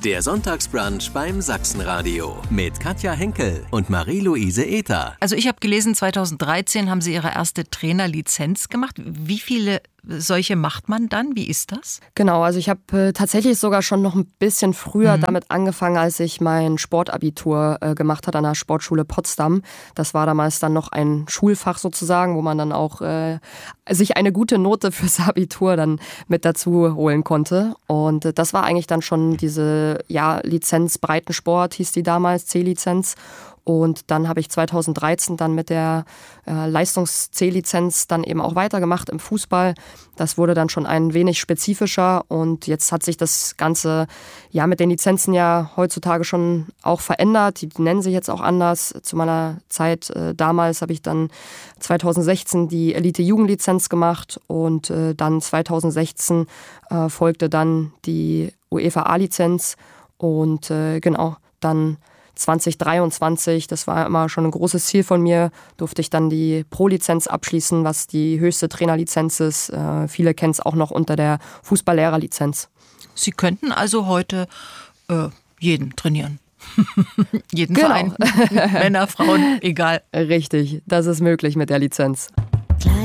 Der Sonntagsbrunch beim Sachsenradio mit Katja Henkel und Marie-Louise Ether. Also ich habe gelesen, 2013 haben Sie Ihre erste Trainerlizenz gemacht. Wie viele solche macht man dann? Wie ist das? Genau, also ich habe tatsächlich sogar schon noch ein bisschen früher damit angefangen, als ich mein Sportabitur gemacht habe an der Sportschule Potsdam. Das war damals dann noch ein Schulfach sozusagen, wo man dann auch sich eine gute Note fürs Abitur dann mit dazu holen konnte. Und das war eigentlich dann schon diese Lizenz Breitensport, hieß die damals, C-Lizenz. Und dann habe ich 2013 dann mit der Leistungs-C-Lizenz dann eben auch weitergemacht im Fußball. Das wurde dann schon ein wenig spezifischer und jetzt hat sich das Ganze mit den Lizenzen ja heutzutage schon auch verändert. Die nennen sich jetzt auch anders. Zu meiner Zeit damals habe ich dann 2016 die Elite-Jugendlizenz gemacht und dann 2016 folgte dann die UEFA A-Lizenz und dann 2023, das war immer schon ein großes Ziel von mir, durfte ich dann die Pro-Lizenz abschließen, was die höchste Trainerlizenz ist. Viele kennen es auch noch unter der Fußballlehrerlizenz. Sie könnten also heute jeden trainieren. Jeden Verein, Männer, Frauen, egal. Richtig, das ist möglich mit der Lizenz.